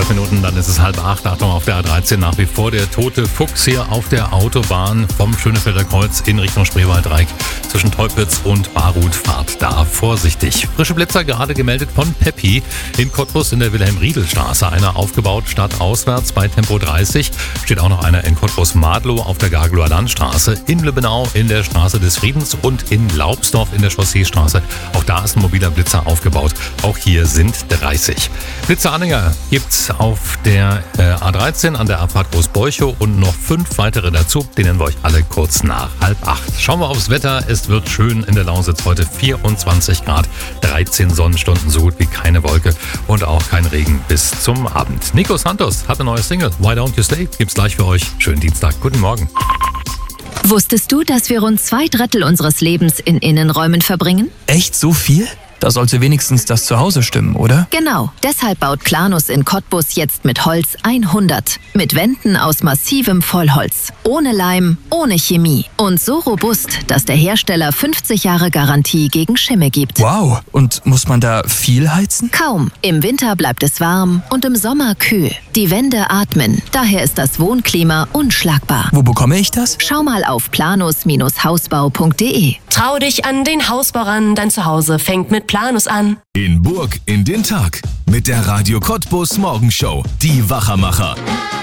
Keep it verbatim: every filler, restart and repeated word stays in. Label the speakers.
Speaker 1: zwölf Minuten, dann ist es halb acht. Achtung, auf der A dreizehn nach wie vor der tote Fuchs hier auf der Autobahn vom Schönefelder Kreuz in Richtung Spreewaldreieck zwischen Teupitz und Barut. Fahrt da vorsichtig. Frische Blitzer gerade gemeldet von Peppi in Cottbus in der Wilhelm-Riedel-Straße. Einer aufgebaut stadtauswärts bei Tempo dreißig. Steht auch noch einer in Cottbus-Madlow auf der Gargelower Landstraße, in Lübbenau in der Straße des Friedens und in Laubsdorf in der Chausseestraße. Auch da ist ein mobiler Blitzer aufgebaut. Auch hier sind dreißig. Blitzeranhänger gibt's auf der äh, A dreizehn an der Abfahrt Großbeuchow und noch fünf weitere dazu. Die nennen wir euch alle kurz nach halb acht. Schauen wir aufs Wetter. Es wird schön in der Lausitz heute. vierundzwanzig Grad, dreizehn Sonnenstunden, so gut wie keine Wolke und auch kein Regen bis zum Abend. Nico Santos hat eine neue Single. Why Don't You Stay? Gibt's gleich für euch. Schönen Dienstag. Guten Morgen.
Speaker 2: Wusstest du, dass wir rund zwei Drittel unseres Lebens in Innenräumen verbringen?
Speaker 3: Echt so viel? Da sollte wenigstens das Zuhause stimmen, oder?
Speaker 2: Genau. Deshalb baut Planus in Cottbus jetzt mit Holz hundert. Mit Wänden aus massivem Vollholz. Ohne Leim, ohne Chemie. Und so robust, dass der Hersteller fünfzig Jahre Garantie gegen Schimmel gibt.
Speaker 3: Wow. Und muss man da viel heizen?
Speaker 2: Kaum. Im Winter bleibt es warm und im Sommer kühl. Die Wände atmen. Daher ist das Wohnklima unschlagbar.
Speaker 3: Wo bekomme ich das?
Speaker 2: Schau mal auf planus Hausbau punkt de.
Speaker 4: Trau dich an den Hausbau ran, dein Zuhause fängt mit Planus an.
Speaker 5: In Burg in den Tag mit der Radio Cottbus Morgenshow. Die Wachermacher.